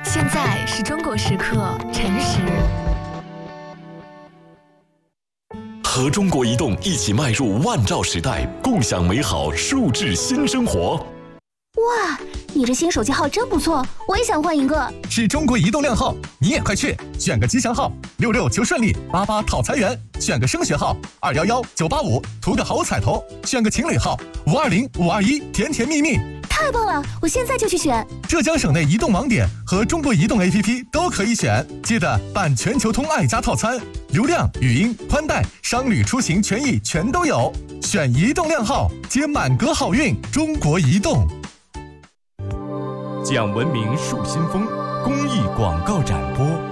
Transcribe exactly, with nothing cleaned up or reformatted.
现在是中国时刻晨时。 和中国移动一起迈入万兆时代，共享美好数字新生活。 哇，你这新手机号真不错，我也想换一个。 是中国移动靓号，你也快去选个吉祥号，六六求顺利，八八讨财源；选个升学号，二幺幺九八五，图个好彩头；选个情侣号，五二零五二一，甜甜蜜蜜。 太棒了，我现在就去选。 浙江省内移动网点和中国移动 A P P 都可以选，记得办全球通爱家套餐，流量、语音、宽带、商旅出行权益全都有。选移动靓号，接满格好运。中国移动。 讲文明树新风，公益广告展播。